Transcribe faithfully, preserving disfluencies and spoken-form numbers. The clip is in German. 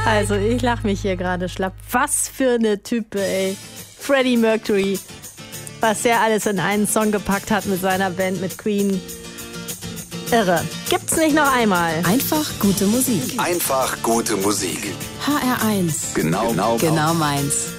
Also ich lach mich hier gerade schlapp. Was für eine Type, ey. Freddie Mercury. Was der alles in einen Song gepackt hat mit seiner Band, mit Queen. Irre. Gibt's nicht noch einmal. Einfach gute Musik. Einfach gute Musik. H R eins. Genau, genau, Genau meins.